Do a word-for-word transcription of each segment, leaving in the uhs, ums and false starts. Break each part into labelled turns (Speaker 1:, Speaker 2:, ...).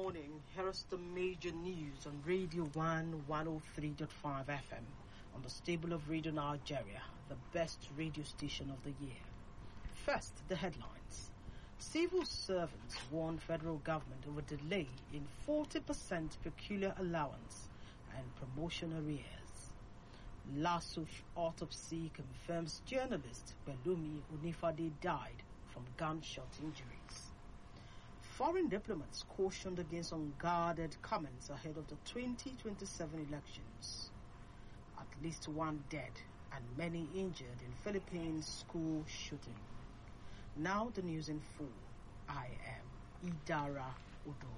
Speaker 1: morning. Here's the major news on Radio one one oh three point five F M on the stable of Radio Nigeria, the best radio station of the year. First, the headlines. Civil servants warn federal government over delay in forty percent peculiar allowance and promotion arrears. Lasuf autopsy confirms journalist Pelumi Unifade died from gunshot injuries. Foreign diplomats cautioned against unguarded comments ahead of the twenty twenty-seven elections. At least one dead and many injured in Philippines school shooting. Now the news in full. I am Idara Udo.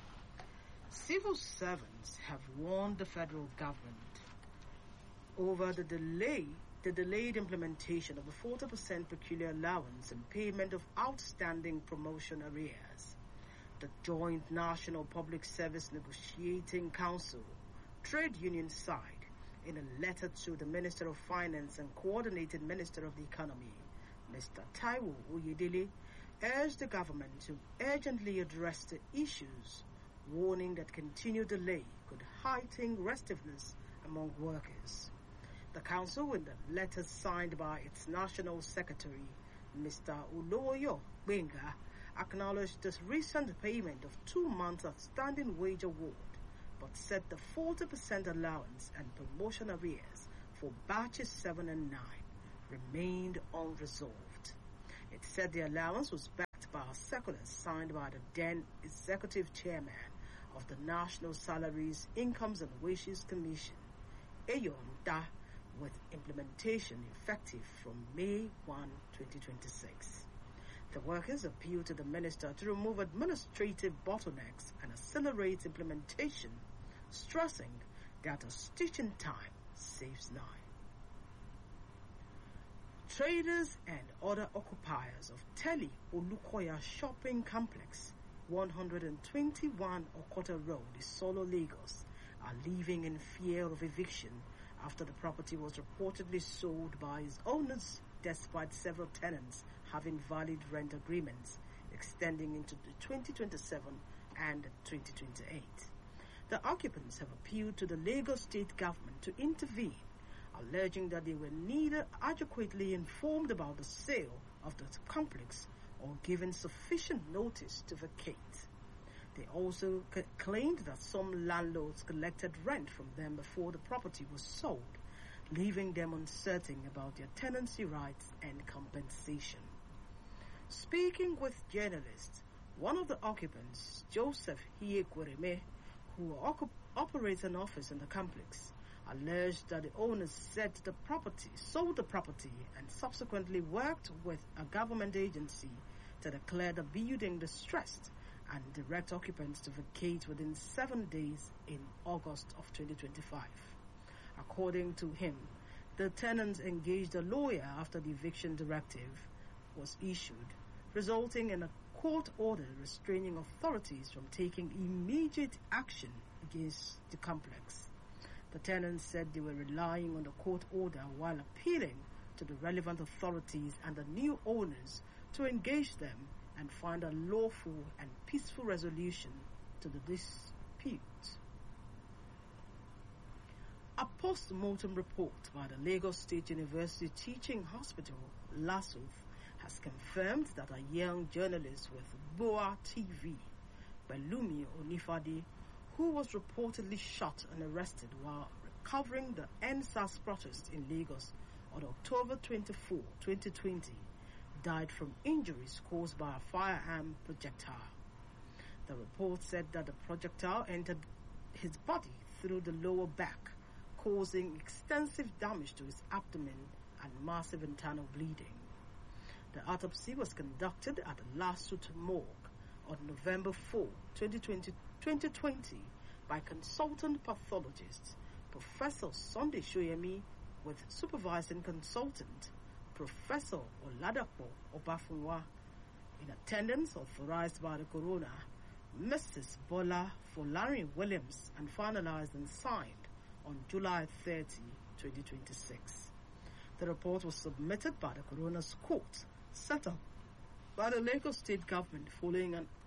Speaker 1: Civil servants have warned the federal government over the delay, the delayed implementation of the forty percent peculiar allowance and payment of outstanding promotion arrears. The Joint National Public Service Negotiating Council, trade union side, in a letter to the Minister of Finance and Coordinated Minister of the Economy, Mister Taiwo Oyedele, urged the government to urgently address the issues, warning that continued delay could heighten restiveness among workers. The council, in the letter signed by its National Secretary, Mister Oloyo Benga, acknowledged this recent payment of two months outstanding wage award, but said the forty percent allowance and promotion arrears for batches seven and nine remained unresolved. It said the allowance was backed by a circular signed by the then executive chairman of the National Salaries, Incomes and Wages Commission, Ayon Da, with implementation effective from May first, twenty twenty-six. The workers appealed to the minister to remove administrative bottlenecks and accelerate implementation, stressing that a stitch in time saves nine. Traders and other occupiers of Teli Olukoya Shopping Complex, one twenty-one Okota Road, Isolo, Lagos, are living in fear of eviction after the property was reportedly sold by its owners despite several tenants having valid rent agreements extending into the twenty twenty-seven and twenty twenty-eight. The occupants have appealed to the Lagos state government to intervene, alleging that they were neither adequately informed about the sale of the complex or given sufficient notice to vacate. They also c- claimed that some landlords collected rent from them before the property was sold, leaving them uncertain about their tenancy rights and compensation. Speaking with journalists, one of the occupants, Joseph Hiekwereme, who op- operates an office in the complex, alleged that the owners said the property, sold the property and subsequently worked with a government agency to declare the building distressed and direct occupants to vacate within seven days in August of twenty twenty-five. According to him, the tenants engaged a lawyer after the eviction directive was issued, resulting in a court order restraining authorities from taking immediate action against the complex. The tenants said they were relying on the court order while appealing to the relevant authorities and the new owners to engage them and find a lawful and peaceful resolution to the dispute. A post-mortem report by the Lagos State University Teaching Hospital, LASUF, has confirmed that a young journalist with Boa T V, Pelumi Unifade, who was reportedly shot and arrested while covering the N S A S protest in Lagos on October twenty-fourth, twenty twenty, died from injuries caused by a firearm projectile. The report said that the projectile entered his body through the lower back, causing extensive damage to his abdomen and massive internal bleeding. The autopsy was conducted at the LASUT morgue on November fourth, twenty twenty by consultant pathologist Professor Sunday Shoyemi with supervising consultant Professor Oladapo Obafunwa. In attendance, authorized by the coroner, Missus Bola Folarin Williams, and finalized and signed on July thirtieth, twenty twenty-six. The report was submitted by the coroner's court, set up by the Lagos State government following an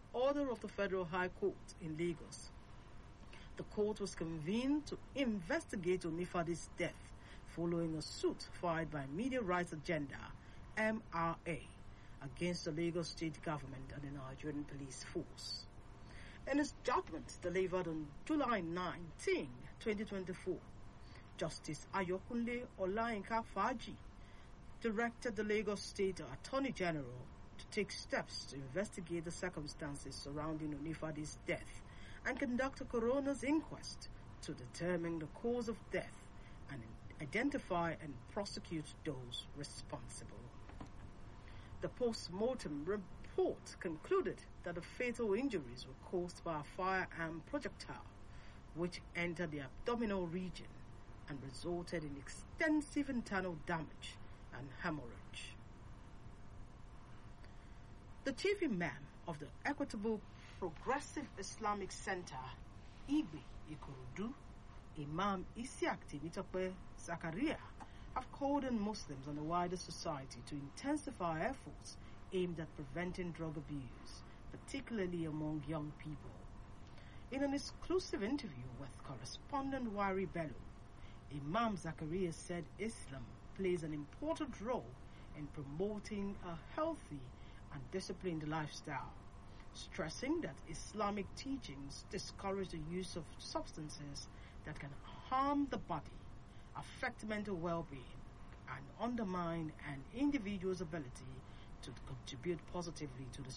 Speaker 1: order of the Federal High Court in Lagos. The court was convened to investigate Onifadi's death following a suit filed by Media Rights Agenda, M R A, against the Lagos state government and the Nigerian police force. In his judgment delivered on July nineteenth, twenty twenty-four, Justice Ayokunle Olayinka Faji directed the Lagos State Attorney General to take steps to investigate the circumstances surrounding Onifadi's death and conduct a coroner's inquest to determine the cause of death and identify and prosecute those responsible. The post-mortem report concluded that the fatal injuries were caused by a firearm projectile which entered the abdominal region and resulted in extensive internal damage and hemorrhage. The chief imam of the Equitable Progressive Islamic Center, Igbe Ikorodu, Imam Isiaq Temitope Zakaria, have called on Muslims and the wider society to intensify efforts aimed at preventing drug abuse, particularly among young people. In an exclusive interview with correspondent Wari Bello, Imam Zakaria said Islam plays an important role in promoting a healthy and disciplined lifestyle, stressing that Islamic teachings discourage the use of substances that can harm the body, affect mental well-being, and undermine an individual's ability to contribute positively to the